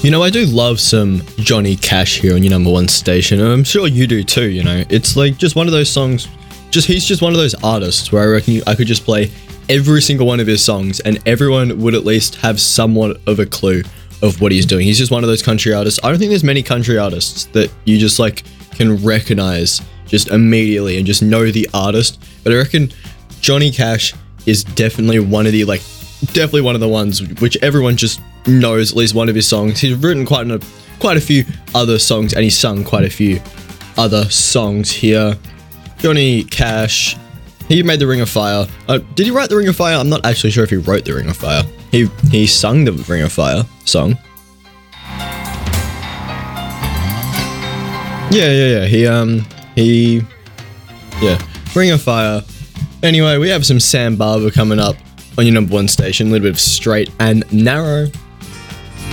You know, I do love some Johnny Cash here on your number one station, and I'm sure you do too, you know. It's like just one of those songs, he's just one of those artists where I reckon I could just play every single one of his songs and everyone would at least have somewhat of a clue of what he's doing. He's just one of those country artists. I don't think there's many country artists that you just like can recognize just immediately and just know the artist, but I reckon Johnny Cash is definitely one of the ones which everyone just knows at least one of his songs. He's written quite a few other songs and he's sung quite a few other songs here. Johnny Cash, he made the Ring of Fire. Did he write the Ring of Fire? I'm not actually sure if he wrote the Ring of Fire. He sung the Ring of Fire song. Yeah. Ring of Fire. Anyway, we have some Sam Barber coming up on your number one station. A little bit of Straight and Narrow.